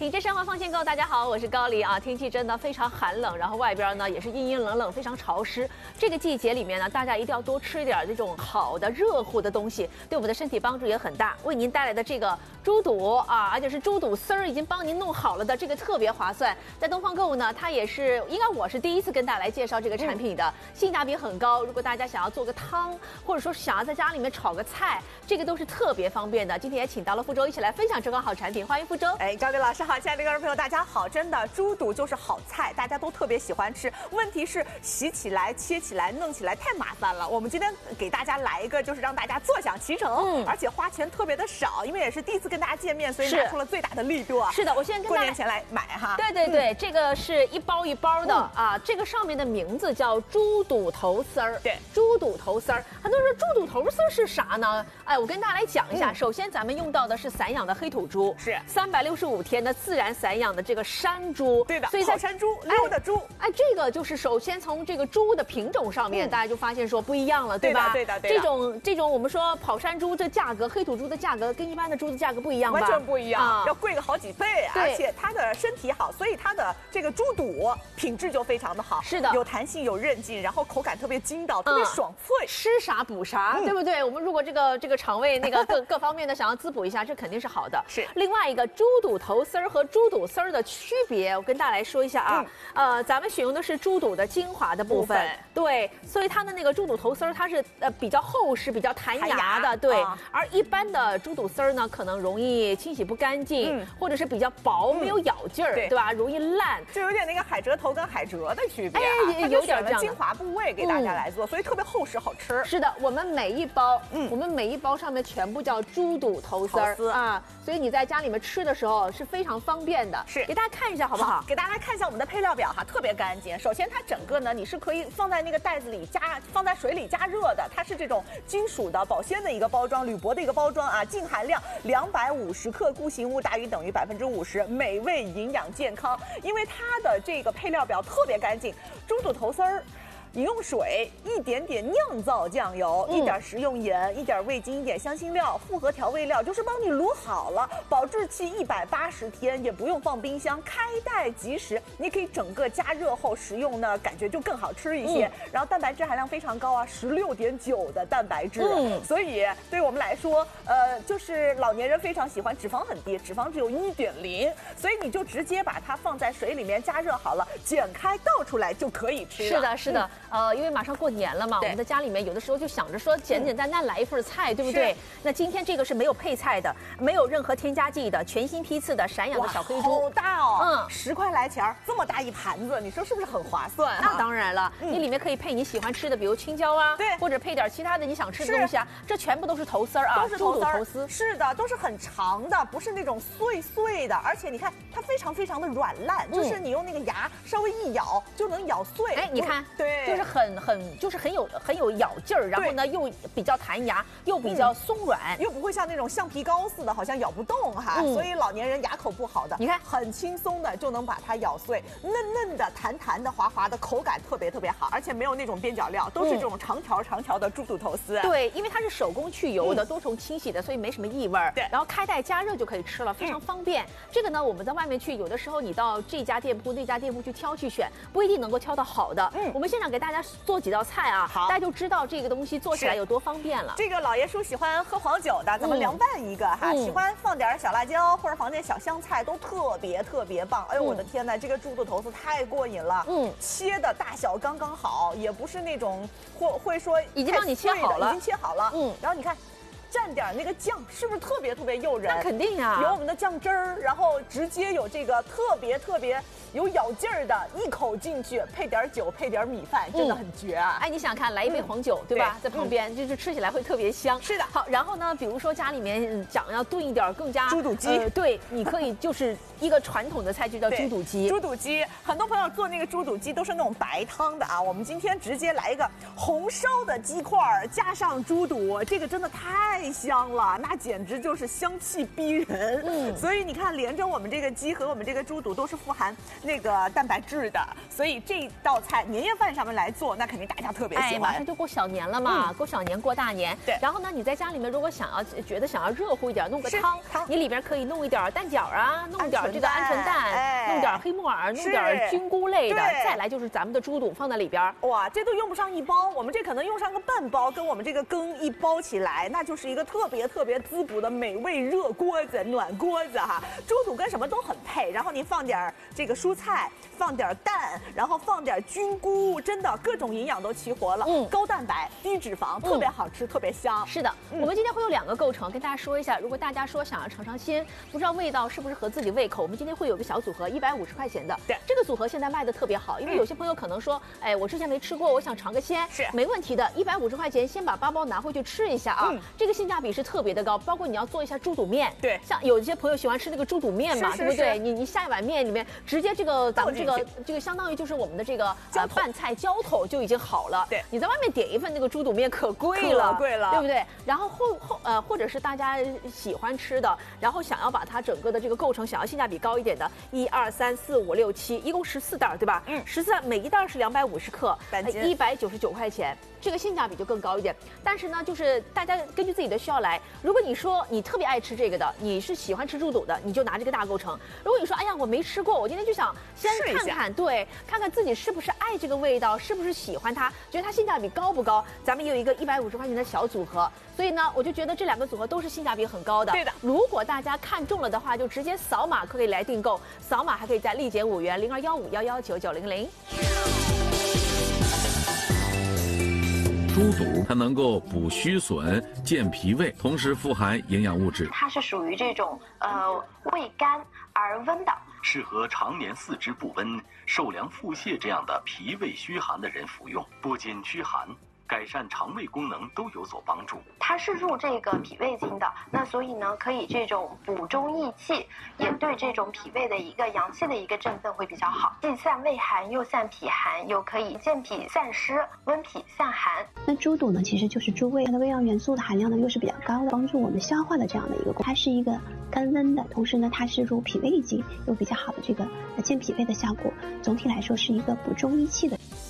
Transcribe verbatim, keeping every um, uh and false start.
品质生活放心购，大家好，我是高丽啊。天气真的非常寒冷，然后外边呢也是阴阴冷冷，非常潮湿。这个季节里面呢，大家一定要多吃一点这种好的热乎的东西，对我们的身体帮助也很大。为您带来的这个猪肚啊，而且是猪肚丝儿，已经帮您弄好了的，这个特别划算。在东方购物呢，它也是应该我是第一次跟大家来介绍这个产品的，嗯、性价比很高。如果大家想要做个汤，或者说是想要在家里面炒个菜，这个都是特别方便的。今天也请到了傅周一起来分享这款好产品，欢迎傅周。 哎，高丽老师好，亲爱的观众朋友，大家好！真的，猪肚就是好菜，大家都特别喜欢吃。问题是洗起来、切起来、弄起来太麻烦了。我们今天给大家来一个，就是让大家坐享其成，嗯、而且花钱特别的少，因为也是第一次跟大家见面，所以拿出了最大的力度啊。 是的，我现在跟过年前来买哈。 对对对，嗯、这个是一包一包的、嗯、啊，这个上面的名字叫猪肚头丝儿。 对， 猪肚头丝儿，很多人说猪肚头丝儿是啥呢？哎，我跟大家来讲一下。嗯、首先，咱们用到的是散养的黑土猪， 是三百六十五天的自然散养的这个山猪。 对的， 所以在山猪溜的猪。 哎，这个就是首先从这个猪的品种上面，嗯、大家就发现说不一样了，对吧？ 对的，对的。 这种这种我们说跑山猪这价格，黑土猪的价格跟一般的猪的价格不一样吧？ 完全不一样，啊、要贵个好几倍。 而且它的身体好，所以它的这个猪肚品质就非常的好。 是的， 有弹性，有韧劲，然后口感特别筋道，特别爽脆。 嗯、吃啥补啥，嗯、对不对？我们如果这个这个肠胃那个各各方面的想要滋补一下，这肯定是好的。 是。 另外一个猪肚头丝儿和猪肚丝儿的区别，我跟大家来说一下啊。嗯、呃，咱们选用的是猪肚的精华的部分，部分对，所以它的那个猪肚头丝儿它是呃比较厚实、比较弹牙的，对。啊、而一般的猪肚丝儿呢，可能容易清洗不干净，嗯、或者是比较薄，没有咬劲儿，嗯、对, 对吧？容易烂， 就有点那个海蜇头跟海蜇的区别、啊。 哎，有点这样。 精华部位给大家来做，嗯、所以特别厚实好吃。 是的，我们每一包，嗯，我们每一包上面全部叫猪肚头丝儿啊，所以你在家里面吃的时候是非常方便的。 是， 给大家看一下好不好？ 好，给大家看一下我们的配料表哈，特别干净。首先它整个呢，你是可以放在那个袋子里加，放在水里加热的。它是这种金属的保鲜的一个包装，铝箔的一个包装啊，净含量两百五十克，固形物大于等于百分之五十，美味营养健康。因为它的这个配料表特别干净，猪肚头丝儿。饮用水，一点点酿造酱油，嗯、一点食用盐，一点味精，一点香辛料，复合调味料，就是帮你卤好了，保质期一百八十天，也不用放冰箱，开袋即食，你可以整个加热后食用呢，感觉就更好吃一些。嗯、然后蛋白质含量非常高啊，十六点九的蛋白质，嗯、所以对我们来说，呃，就是老年人非常喜欢，脂肪很低，脂肪只有一点零，所以你就直接把它放在水里面加热好了，剪开倒出来就可以吃了。 是的，是的。嗯呃，因为马上过年了嘛，我们在家里面有的时候就想着说简简单单来一份菜，嗯、对不对？那今天这个是没有配菜的，没有任何添加剂的，全新批次的散养的小黑猪， 好大哦，嗯，十块来钱儿，这么大一盘子，你说是不是很划算、啊？ 那当然了，嗯、你里面可以配你喜欢吃的，比如青椒啊， 对， 或者配点其他的你想吃的东西啊，这全部都是头丝儿啊， 都是头丝头丝， 是的，都是很长的，不是那种碎碎的，而且你看它非常非常的软烂，嗯、就是你用那个牙稍微一咬就能咬碎。 哎，你看， 对， 就是很很。就是很有很有咬劲儿，然后呢又比较弹牙，又比较松软， 嗯、又不会像那种橡皮膏似的，好像咬不动哈。嗯、所以老年人牙口不好的， 你看很轻松的就能把它咬碎，嫩嫩的、弹弹的、滑滑的，口感特别特别好，而且没有那种边角料，都是这种长条长条的猪肚头丝。 对，因为它是手工去油的，嗯、多重清洗的，所以没什么异味。 对， 然后开袋加热就可以吃了，非常方便。嗯、这个呢，我们在外面去，有的时候你到这家店铺、那家店铺去挑去选，不一定能够挑到好的。嗯，我们现场给大家做几道菜啊， 好， 大家就知道这个东西做起来有多方便了。 这个老爷叔喜欢喝黄酒的，咱们凉拌一个哈。嗯、喜欢放点小辣椒或者放点小香菜，都特别特别棒。哎呦，我的天哪，这个猪肚头丝太过瘾了。嗯，切的大小刚刚好，也不是那种或会说已经帮你切好了， 已经切好了。嗯，然后你看。蘸点那个酱，是不是特别特别诱人？ 那肯定呀、啊， 有我们的酱汁儿，然后直接有这个特别特别有咬劲儿的，一口进去，配点酒，配点米饭，真的很绝啊！ 嗯、哎，你想看，来一杯黄酒，嗯、对吧？对在旁边、嗯、就是吃起来会特别香。 是的。 好，然后呢，比如说家里面想要炖一点更加猪肚鸡、 呃，对，你可以就是一个传统的菜就叫猪肚鸡。 猪肚鸡，很多朋友做那个猪肚鸡都是那种白汤的啊，我们今天直接来一个红烧的鸡块加上猪肚，这个真的太太香了，那简直就是香气逼人。嗯，所以你看，连着我们这个鸡和我们这个猪肚都是富含那个蛋白质的，所以这道菜年夜饭上面来做，那肯定大家特别喜欢。哎， 马上就过小年了嘛，嗯、过小年过大年。 对。 然后呢，你在家里面如果想要觉得想要热乎一点，弄个汤，汤你里边可以弄一点蛋饺啊，弄一点这个鹌鹑蛋，哎、弄点黑木耳，弄点菌菇类的，再来就是咱们的猪肚放在里边。 哇，这都用不上一包，我们这可能用上个半包，跟我们这个羹一包起来，那就是一个特别特别滋补的美味热锅子、暖锅子哈。猪肚跟什么都很配，然后您放点这个蔬菜，放点蛋，然后放点菌菇，真的各种营养都齐活了。嗯，高蛋白、低脂肪，特别好吃，嗯、特别香。 是的，嗯、我们今天会有两个构成，跟大家说一下。如果大家说想要尝尝鲜，不知道味道是不是合自己胃口，我们今天会有个小组合，一百五十块钱的。 对， 这个组合现在卖的特别好，因为有些朋友可能说，哎，我之前没吃过，我想尝个鲜， 是没问题的。一百五十块钱，先把八包拿回去吃一下啊，嗯、这个性价比是特别的高。包括你要做一下猪肚面， 对， 像有一些朋友喜欢吃那个猪肚面嘛， 是是是对不对？你你下一碗面里面直接这个咱们这个这个相当于就是我们的这个呃拌菜浇头就已经好了。 对， 你在外面点一份那个猪肚面可贵了， 贵了， 对不对？然后后后呃或者是大家喜欢吃的，然后想要把它整个的这个构成想要性价比高一点的，一二三四五六七，一共十四袋对吧？嗯，十四袋，每一袋是两百五十克，一百九十九块钱。这个性价比就更高一点，但是呢，就是大家根据自己的需要来。如果你说你特别爱吃这个的，你是喜欢吃猪肚的，你就拿这个大构成。如果你说，哎呀，我没吃过，我今天就想先看看，对，看看自己是不是爱这个味道，是不是喜欢它，觉得它性价比高不高。咱们也有一个一百五十块钱的小组合，所以呢，我就觉得这两个组合都是性价比很高的。 对的， 如果大家看中了的话，就直接扫码可以来订购，扫码还可以再立减五元，零二幺五幺幺九九零零。 猪肚它能够补虚损、健脾胃，同时富含营养物质。 它是属于这种呃味甘而温的， 适合常年四肢不温、受凉腹泻这样的脾胃虚寒的人服用，不仅驱寒，改善肠胃功能都有所帮助。 它是入这个脾胃经的，那所以呢，可以这种补中益气，也对这种脾胃的一个阳气的一个振奋会比较好，既散胃寒又散脾寒，又可以健脾散湿、温脾散寒。 那猪肚呢，其实就是猪胃，它的微量元素的含量呢又是比较高的，帮助我们消化的这样的一个功能。它是一个甘温的，同时呢，它是入脾胃经，有比较好的这个健脾胃的效果。总体来说是一个补中益气的。